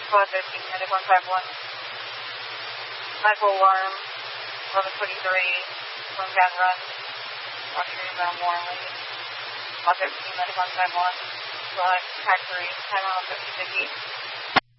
Squad 13, Medic 151. Medical alarm, 11:23, swim down run. Roger, inbound warmly. Squad 13, Medic 151. Select track 3, time on 5050.